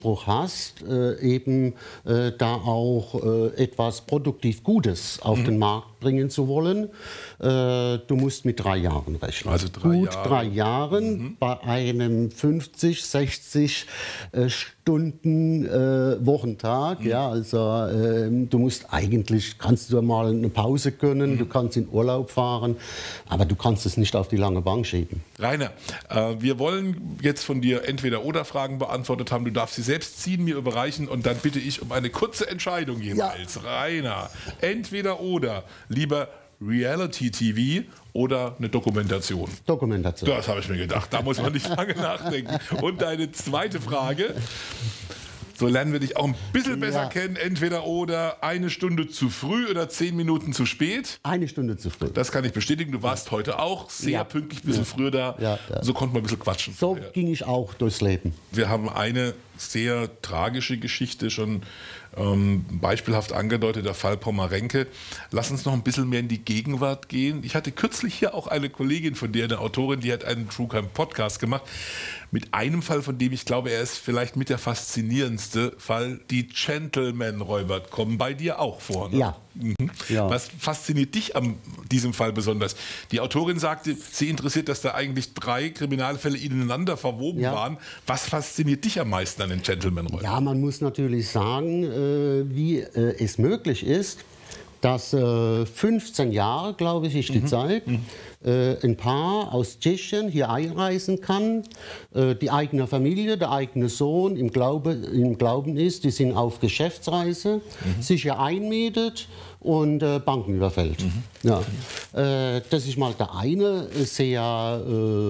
Anspruch hast, da auch etwas produktiv Gutes auf den Markt bringen zu wollen, du musst mit 3 Jahren rechnen. Also 3 Gut Jahre. 3 Jahren bei einem 50, 60 Stunden Wochentag. Ja, also du musst eigentlich, kannst du mal eine Pause gönnen, du kannst in Urlaub fahren, aber du kannst es nicht auf die lange Bank schieben. Rainer, wir wollen jetzt von dir Entweder-oder-Fragen beantwortet haben. Du darfst sie selbst ziehen, mir überreichen und dann bitte ich um eine kurze Entscheidung jeweils. Ja. Rainer, Entweder-oder, lieber Reality-TV oder eine Dokumentation? Dokumentation. Das habe ich mir gedacht, da muss man nicht lange nachdenken. Und deine zweite Frage, so lernen wir dich auch ein bisschen besser kennen, entweder oder, 1 Stunde zu früh oder 10 Minuten zu spät? 1 Stunde zu früh. Das kann ich bestätigen, du warst heute auch sehr pünktlich, ein bisschen früher da, so konnten wir ein bisschen quatschen. So ging ich auch durchs Leben. Wir haben eine sehr tragische Geschichte schon beispielhaft angedeutet, der Fall Pommerenke. Lass uns noch ein bisschen mehr in die Gegenwart gehen. Ich hatte kürzlich hier auch eine Kollegin von dir, eine Autorin, die hat einen True Crime Podcast gemacht, mit einem Fall, von dem ich glaube, er ist vielleicht mit der faszinierendste Fall. Die Gentleman-Räuber kommen bei dir auch vor. Ne? Ja. Ja. Was fasziniert dich an diesem Fall besonders? Die Autorin sagte, sie interessiert, dass da eigentlich 3 Kriminalfälle ineinander verwoben waren. Was fasziniert dich am meisten an den Gentleman-Räubern? Ja, man muss natürlich sagen, wie es möglich ist, dass 15 Jahre, glaube ich, ist die Zeit, ein Paar aus Tschechien hier einreisen kann, die eigene Familie, der eigene Sohn im Glauben ist, die sind auf Geschäftsreise, sich hier einmietet und Banken überfällt. Ja. Das ist mal der eine sehr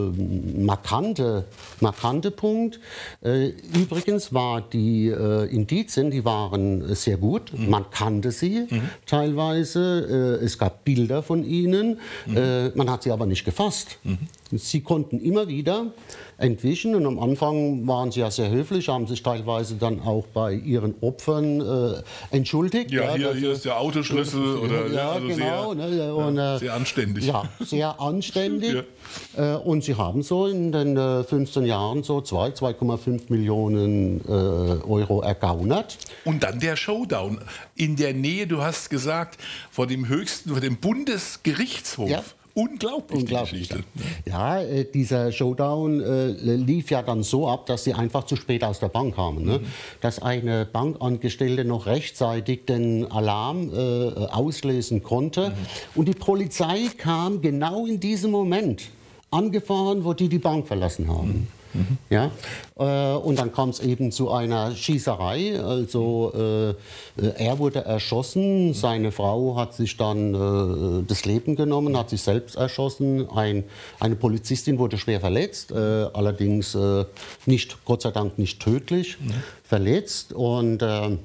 markante Punkt. Übrigens war die Indizien, die waren sehr gut, man kannte sie teilweise, es gab Bilder von ihnen, man hat sie aber nicht gefasst. Sie konnten immer wieder entwischen und am Anfang waren sie ja sehr höflich, haben sich teilweise dann auch bei ihren Opfern entschuldigt. Ja, hier ist der Autoschlüssel oder genau, sehr anständig. Ja, sehr anständig. Und sie haben so in den 15 Jahren so 2,5 Millionen Euro ergaunert. Und dann der Showdown in der Nähe, du hast gesagt, vor dem Bundesgerichtshof. Ja. Unglaublich, die Geschichte. Ja, dieser Showdown lief ja dann so ab, dass sie einfach zu spät aus der Bank kamen. Ne? Dass eine Bankangestellte noch rechtzeitig den Alarm auslösen konnte. Und die Polizei kam genau in diesem Moment angefahren, wo die Bank verlassen haben. Ja? Und dann kam es eben zu einer Schießerei. Also er wurde erschossen, seine Frau hat sich dann das Leben genommen, hat sich selbst erschossen. Eine Polizistin wurde schwer verletzt, allerdings nicht, Gott sei Dank nicht tödlich verletzt. Und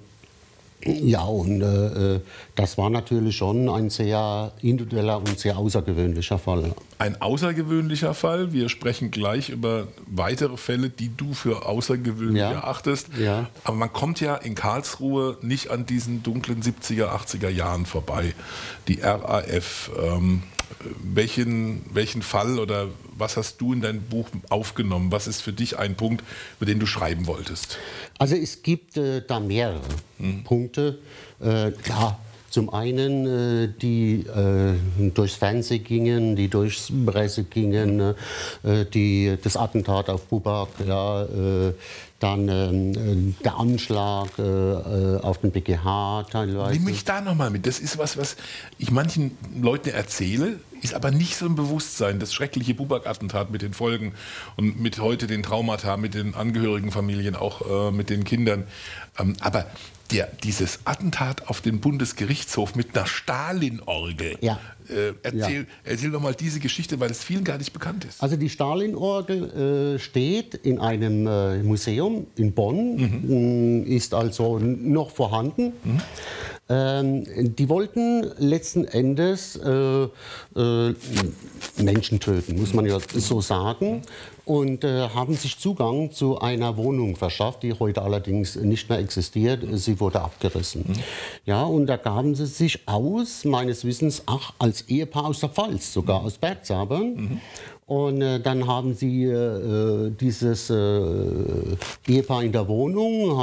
das war natürlich schon ein sehr individueller und sehr außergewöhnlicher Fall. Ein außergewöhnlicher Fall. Wir sprechen gleich über weitere Fälle, die du für außergewöhnlich erachtest. Ja. Aber man kommt ja in Karlsruhe nicht an diesen dunklen 70er, 80er Jahren vorbei. Die RAF. Welchen Fall oder was hast du in dein Buch aufgenommen? Was ist für dich ein Punkt, über den du schreiben wolltest? Also es gibt da mehrere Punkte. Klar, zum einen die durchs Fernsehen gingen, die durchs Presse gingen, das Attentat auf Buback, dann der Anschlag auf den BGH teilweise. Nimm mich da nochmal mit. Das ist was ich manchen Leuten erzähle, ist aber nicht so im Bewusstsein. Das schreckliche Buback-Attentat mit den Folgen und mit heute den Traumata, mit den Angehörigen Familien, auch mit den Kindern. Aber dieses Attentat auf den Bundesgerichtshof mit einer Stalin-Orgel. Ja. Erzähl doch mal diese Geschichte, weil es vielen gar nicht bekannt ist. Also die Stalin-Orgel steht in einem Museum in Bonn, ist also noch vorhanden. Die wollten letzten Endes Menschen töten, muss man ja so sagen, und haben sich Zugang zu einer Wohnung verschafft, die heute allerdings nicht mehr existiert. Sie wurde abgerissen. Ja, und da gaben sie sich aus, meines Wissens, als Ehepaar aus der Pfalz, sogar aus Bergzabern. Und dann haben sie dieses Ehepaar in der Wohnung,